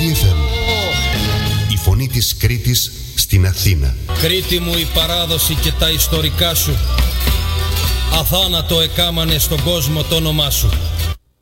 Κρήτη FM. Η φωνή της Κρήτης στην Αθήνα. Κρήτη μου, η παράδοση και τα ιστορικά σου αθάνατο εκάμανε στον κόσμο το όνομά σου.